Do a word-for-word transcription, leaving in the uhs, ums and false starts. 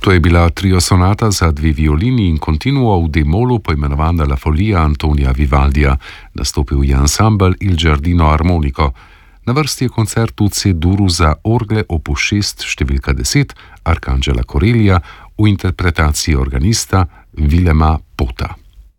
To je bila trio sonata za dve violini in continuo v D-molu poimenovana La Folia Antonija Vivaldija. Nastopil je ansambel Il Giardino Armonico. Na vrsti je koncert v C-duru za orgle opus šest številka deset Arcangela Corellia v interpretaciji organista Vilema Pota.